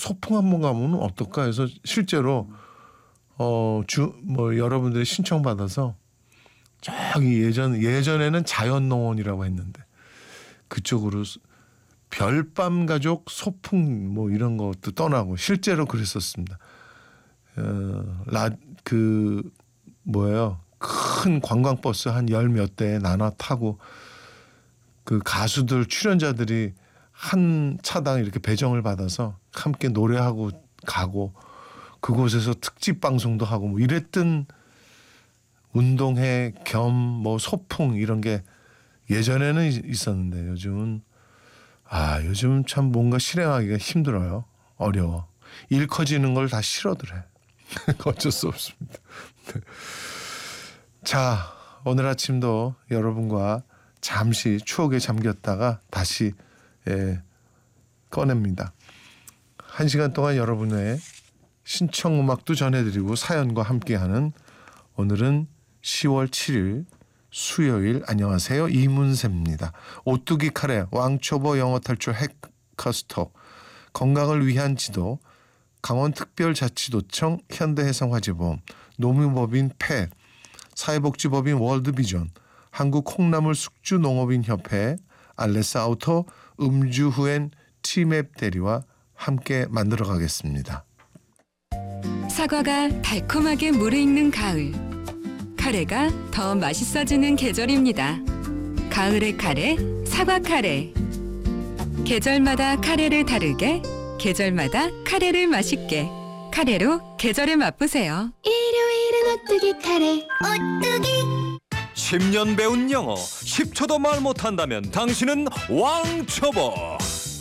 소풍 한번 가면 어떨까 해서 실제로 여러분들이 신청 받아서 저기 예전에는 자연농원이라고 했는데 그쪽으로 별밤 가족 소풍 뭐 이런 것도 떠나고 실제로 그랬었습니다. 큰 관광버스 한 열 몇 대에 나눠 타고 그 가수들 출연자들이 한 차당 이렇게 배정을 받아서 함께 노래하고 가고 그곳에서 특집 방송도 하고 뭐 이랬던 운동회 겸 뭐 소풍 이런 게 예전에는 있었는데 요즘은 참 뭔가 실행하기가 힘들어요. 어려워. 일 커지는 걸 다 싫어더래. 어쩔 수 없습니다. 자, 오늘 아침도 여러분과 잠시 추억에 잠겼다가 다시 꺼냅니다. 1시간 동안 여러분의 신청 음악도 전해드리고 사연과 함께하는 오늘은 10월 7일 수요일 안녕하세요 이문세입니다. 오뚜기 카레 왕초보 영어탈출 해커스톡 건강을 위한 지도 강원특별자치도청 현대해상화재보험 노무법인 폐 사회복지법인 월드비전 한국콩나물숙주농업인협회 알레스아우토 음주후엔 티맵 대리와 함께 만들어 가겠습니다. 사과가 달콤하게 무르익는 가을. 카레가 더 맛있어지는 계절입니다. 가을의 카레, 사과 카레. 계절마다 카레를 다르게, 계절마다 카레를 맛있게. 카레로 계절을 맛보세요. 일요일은 오뚜기 카레. 오뚜기. 10년 배운 영어 10초도 말 못한다면 당신은 왕초보.